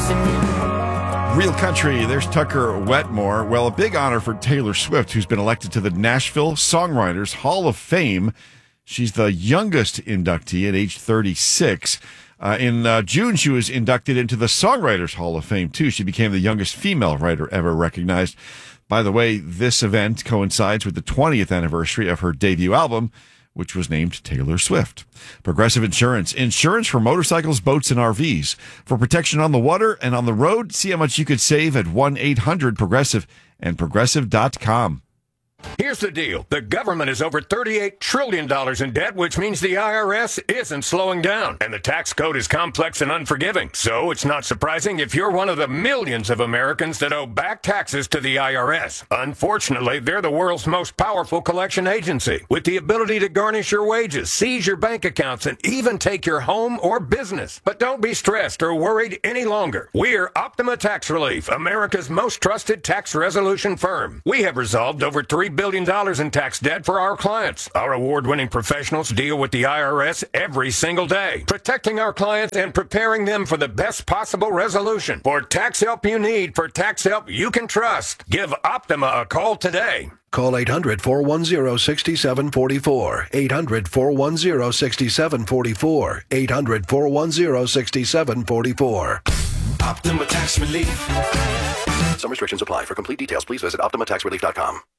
Real Country, there's Tucker Wetmore. Well, a big honor for Taylor Swift, who's been elected to the Nashville Songwriters Hall of Fame. She's the youngest inductee at age 36. In June, she was inducted into the Songwriters Hall of Fame, too. She became the youngest female writer ever recognized. By the way, this event coincides with the 20th anniversary of her debut album, which was named Taylor Swift. Progressive Insurance. Insurance for motorcycles, boats, and RVs. For protection on the water and on the road, see how much you could save at 1-800-PROGRESSIVE and Progressive.com. Here's the deal. The government is over $38 trillion in debt, which means the IRS isn't slowing down. And the tax code is complex and unforgiving. So it's not surprising if you're one of the millions of Americans that owe back taxes to the IRS. Unfortunately, they're the world's most powerful collection agency, with the ability to garnish your wages, seize your bank accounts, and even take your home or business. But don't be stressed or worried any longer. We're Optima Tax Relief, America's most trusted tax resolution firm. We have resolved over $3 billion in tax debt for our clients. Our award-winning professionals deal with the IRS every single day, protecting our clients and preparing them for the best possible resolution. For tax help you need, for tax help you can trust, give Optima a call today. Call 800-410-6744. 800-410-6744. 800-410-6744. Optima Tax Relief. Some restrictions apply. For complete details, please visit OptimaTaxRelief.com.